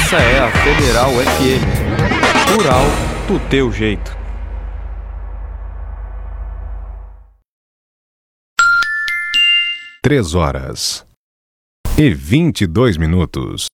Essa é a Federal FM. Rural do teu jeito. 3 horas e 22 minutos.